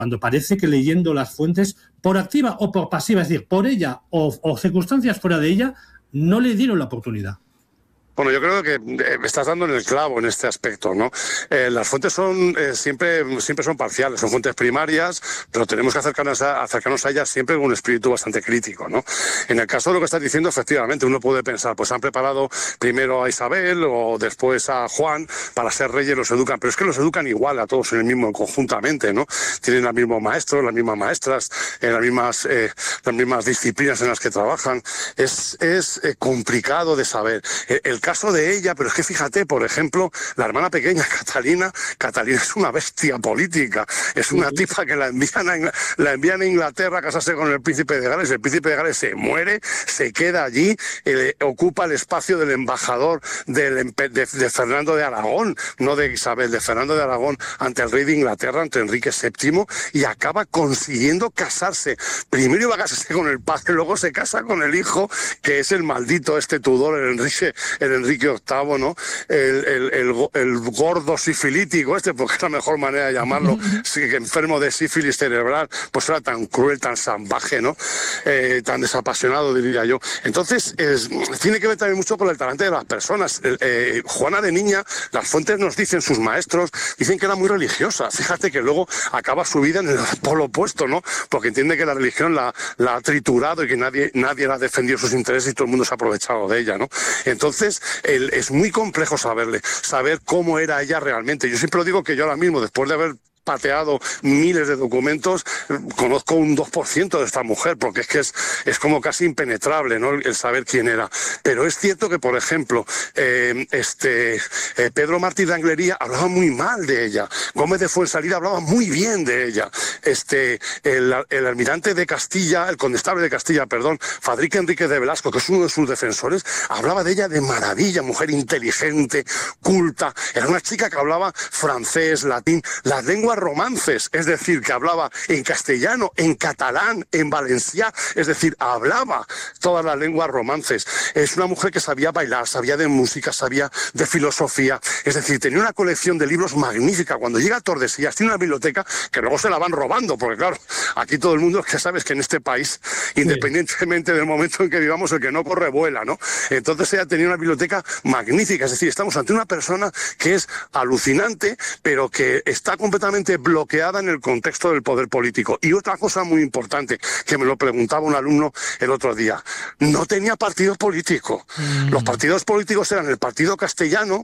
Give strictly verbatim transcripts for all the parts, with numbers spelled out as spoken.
cuando parece que leyendo las fuentes, por activa o por pasiva, es decir, por ella o, o circunstancias fuera de ella, no le dieron la oportunidad. Bueno, yo creo que eh, estás dando en el clavo en este aspecto, ¿no? Eh, las fuentes son eh, siempre, siempre son parciales, son fuentes primarias, pero tenemos que acercarnos a, acercarnos a ellas siempre con un espíritu bastante crítico, ¿no? En el caso de lo que estás diciendo, efectivamente, uno puede pensar, pues han preparado primero a Isabel o después a Juan para ser reyes, los educan, pero es que los educan igual a todos en el mismo, conjuntamente, ¿no? Tienen los mismos maestros, las mismas maestras, eh, las mismas eh, las mismas disciplinas en las que trabajan. Es, es eh, complicado de saber. El, el caso de ella, pero es que fíjate, por ejemplo, la hermana pequeña, Catalina, Catalina es una bestia política, es una tipa que la envían a, Ingl- la envían a Inglaterra a casarse con el príncipe de Gales, el príncipe de Gales se muere, se queda allí, eh, ocupa el espacio del embajador del, de, de Fernando de Aragón, no de Isabel, de Fernando de Aragón, ante el rey de Inglaterra, ante Enrique séptimo, y acaba consiguiendo casarse. Primero iba a casarse con el padre, luego se casa con el hijo, que es el maldito este Tudor, el Enrique, el Enrique octavo, ¿no? El, el, el, el gordo sifilítico este, porque es la mejor manera de llamarlo, sí, que enfermo de sífilis cerebral, pues era tan cruel, tan salvaje, ¿no? Eh, tan desapasionado, diría yo. Entonces, es, tiene que ver también mucho con el talante de las personas. Eh, eh, Juana de niña, las fuentes nos dicen, sus maestros, dicen que era muy religiosa. Fíjate que luego acaba su vida en el polo opuesto, ¿no? Porque entiende que la religión la, la ha triturado y que nadie, nadie la ha defendido sus intereses y todo el mundo se ha aprovechado de ella, ¿no? Entonces, el, es muy complejo saberle, saber cómo era ella realmente. Yo siempre lo digo que yo ahora mismo, después de haber pateado miles de documentos, conozco un dos por ciento de esta mujer, porque es que es, es como casi impenetrable, ¿no?, el saber quién era. Pero es cierto que, por ejemplo, eh, este eh, Pedro Martí de Anglería hablaba muy mal de ella, Gómez de Fuensalida hablaba muy bien de ella, este el, el almirante de Castilla, el condestable de Castilla, perdón, Fadrique Enríquez de Velasco, que es uno de sus defensores, hablaba de ella de maravilla, mujer inteligente, culta, era una chica que hablaba francés, latín, las lenguas romances, es decir, que hablaba en castellano, en catalán, en valencià, es decir, hablaba todas las lenguas romances. Es una mujer que sabía bailar, sabía de música, sabía de filosofía, es decir, tenía una colección de libros magnífica. Cuando llega a Tordesillas tiene una biblioteca que luego se la van robando, porque claro, aquí todo el mundo es que sabes que en este país, independientemente del momento en que vivamos, el que no corre vuela, ¿no? Entonces ella tenía una biblioteca magnífica, es decir, estamos ante una persona que es alucinante, pero que está completamente bloqueada en el contexto del poder político. Y otra cosa muy importante, que me lo preguntaba un alumno el otro día, no tenía partido político. Mm. Los partidos políticos eran el partido castellano,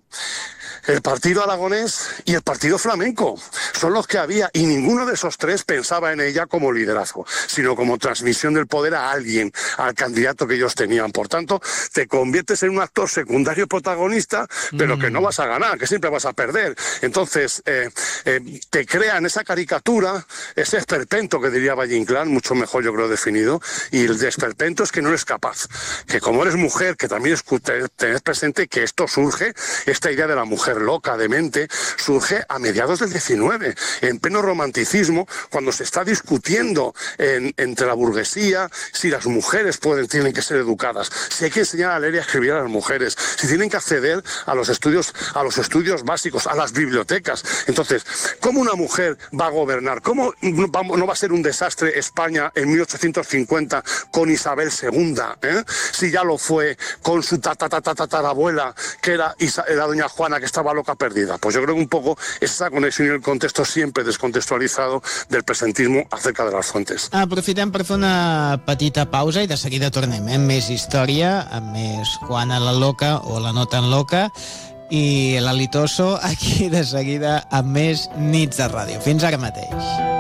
el partido aragonés y el partido flamenco. Son los que había, y ninguno de esos tres pensaba en ella como liderazgo, sino como transmisión del poder a alguien, al candidato que ellos tenían. Por tanto, te conviertes en un actor secundario protagonista, pero mm. que no vas a ganar, que siempre vas a perder. Entonces, eh, eh, te crean esa caricatura, ese esperpento que diría Valle Inclán, mucho mejor yo creo definido, y el de esperpento es que no eres capaz, que como eres mujer, que también es, tenés presente que esto surge, esta idea de la mujer loca, demente, surge a mediados del diecinueve, en pleno romanticismo, cuando se está discutiendo en, entre la burguesía si las mujeres pueden, tienen que ser educadas, si hay que enseñar a leer y a escribir a las mujeres, si tienen que acceder a los estudios, a los estudios básicos, a las bibliotecas. Entonces, ¿cómo una mujer va a gobernar? ¿Cómo no va a ser un desastre España en mil ochocientos cincuenta con Isabel segunda? ¿eh? Si ya lo fue con su tatarabuela, que era, Isa, era doña Juana, que estaba loca perdida. Pues yo creo que un poco esa conexión y el contexto siempre descontextualizado del presentismo acerca de las fuentes. Aprofitem per fer una petita pausa i de seguida tornem, eh? Més història, amb més Juana la loca o la no tan loca, i l'Alitoso aquí de seguida amb més Nits de Ràdio. Fins ara mateix.